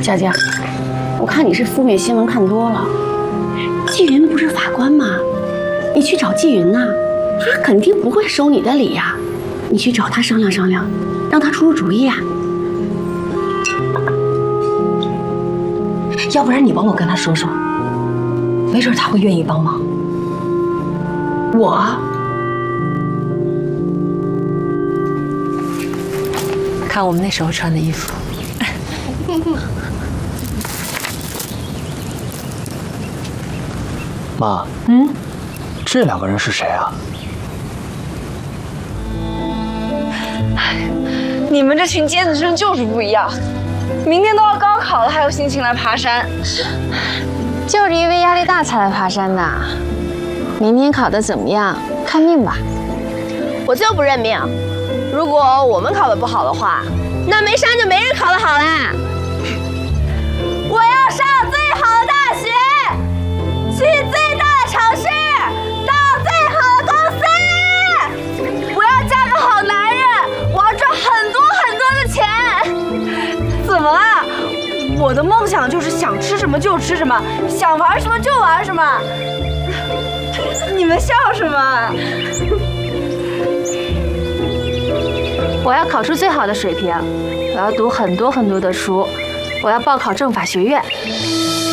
佳佳，我看你是负面新闻看多了。季云不是法官吗？你去找季云呐，他肯定不会收你的礼呀。你去找他商量商量，让他出出主意啊。 要不然你帮我跟他说说，没准他会愿意帮忙。 我。 看我们那时候穿的衣服。 妈，这两个人是谁啊？ 你们这群尖子生就是不一样，明天都要高考了，还有心情来爬山？ 就是因为压力大才来爬山的。明天考得怎么样，看命吧。 我就不认命。 如果我们考得不好的话，那没山就没人考得好啦。我要上最好的大学，去最大的城市，到最好的公司。我要嫁个好男人，我要赚很多很多的钱。怎么了？我的梦想就是想吃什么就吃什么，想玩什么就玩什么。你们笑什么？ 我要考出最好的水平，我要读很多很多的书，我要报考政法学院。